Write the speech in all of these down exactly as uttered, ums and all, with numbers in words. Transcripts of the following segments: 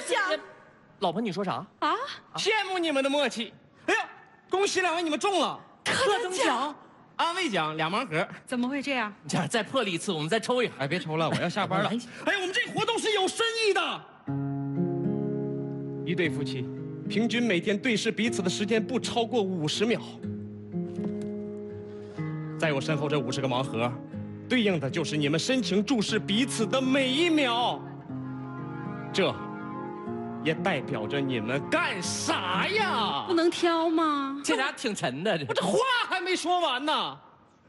奖。 老婆，你说啥啊？ 羡慕你们的默契。哎呀，恭喜两位，你们中了特等奖。 安慰奖两盲盒， 怎么会这样？ 这样再破例一次，我们再抽一盒。 哎，别抽了，我要下班了。哎，我们这活动是有深意的。一对夫妻，平均每天对视彼此的时间不超过五十秒。在我身后这五十个盲盒，对应的就是你们深情注视彼此的每一秒。这，也代表着你们干啥呀？ 不能挑吗？ 这俩挺沉的， 我这话还没说完呢。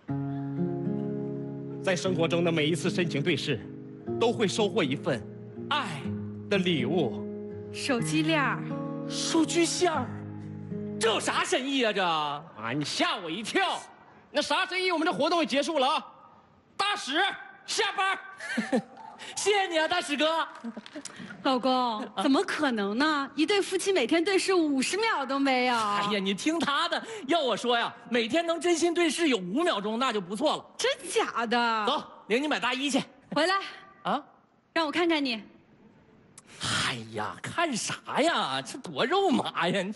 在生活中的每一次深情对视，都会收获一份爱的礼物。 手机链儿、 数据线儿，这有啥深意啊？这啊，你吓我一跳。那啥深意？我们这活动也结束了啊。大使下班。 谢谢你啊，大使哥。 老公，怎么可能呢？一对夫妻每天对视五十秒都没有。 哎呀，你听他的。要我说呀，每天能真心对视有五秒钟，那就不错了。 真假的？ 走，领你买大衣去。 回来。 啊？ 让我看看你。 哎呀，看啥呀？这多肉麻呀！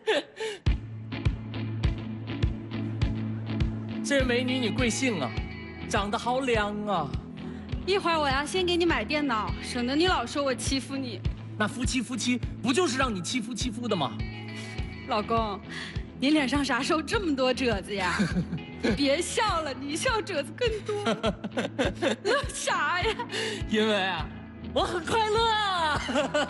这位美女，你贵姓啊？长得好亮啊！ 一会儿我要先给你买电脑，省得你老说我欺负你。 那夫妻夫妻不就是让你欺负欺负的吗？ 老公，您脸上啥时候这么多褶子呀？别笑了，你一笑褶子更多。乐啥呀？ 因为啊，我很快乐啊。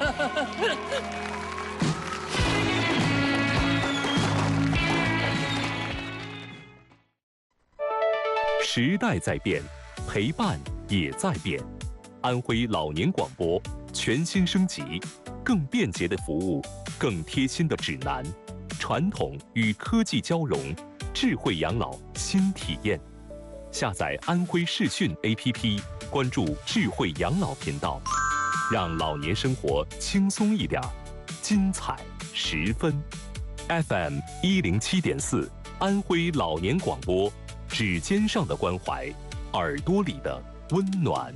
时代在变，陪伴也在变。安徽老年广播全新升级，更便捷的服务，更贴心的指南，传统与科技交融，智慧养老新体验。下载安徽视讯 A P P， 关注智慧养老频道，让老年生活轻松一点，精彩十分。F M 一零七点四，安徽老年广播。指尖上的关怀，耳朵里的温暖。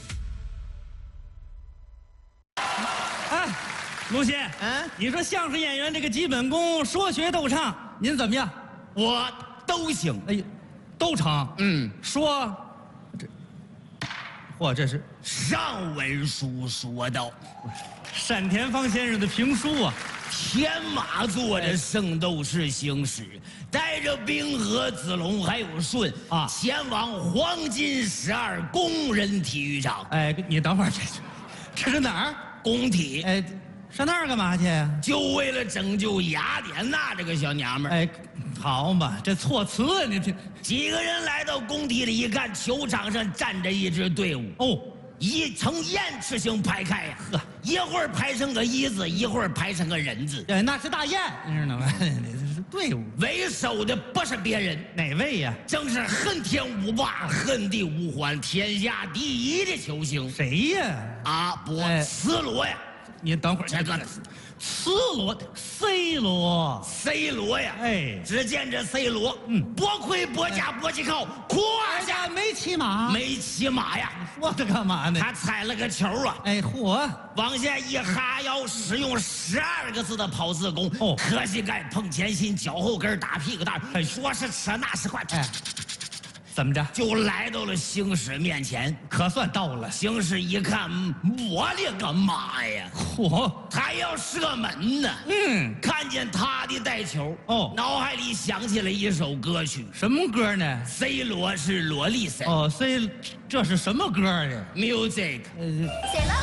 哎，陆先， 嗯， 你说相声演员这个基本功，说学逗唱，您怎么样？ 我都行。 哎呀，都成。 嗯， 说，这，嚯，这是上文书说道， 单田芳先生的评书啊。 天马座的圣斗士星矢，带着冰河子龙还有舜啊，前往黄金十二工人体育场。 哎，你等会儿，这这是哪儿？ 工体。 哎，上那儿干嘛去呀？ 就为了拯救雅典娜这个小娘们儿。 哎，好嘛，这措辞啊，你这几个人来到工体里一看，球场上站着一支队伍。 哦。 一呈燕翅形排开呀，呵，一会儿排成个一字，一会儿排成个人字。 哎，那是大雁，你知道吗？这是队伍。 为首的不是别人， 哪位呀？ 正是恨天无霸、恨地无还、天下第一的球星。 谁呀？ 阿波斯罗呀！ 你等会儿， 这个斯罗 C 罗 C 罗呀！ 哎， 只见这 C 罗，嗯，脖盔、脖甲、脖旗靠，胯下没骑马， 没骑马呀！ 说这干嘛呢？ 他踩了个球啊！ 哎，嚯！ 往下一哈腰，使用十二个字的跑字功，哦，磕膝盖碰前心，脚后跟打屁股蛋，哎，说是迟那是快，哎， 怎么着？ 就来到了星矢面前， 可算到了。 星矢一看，我的个妈呀！ 嚯， 他要射门呢。嗯，看见他的带球，哦，脑海里想起了一首歌曲。 什么歌呢 ？C 罗是萝莉赛。 哦 ，C， 这是什么歌呢 ？Music。 呃。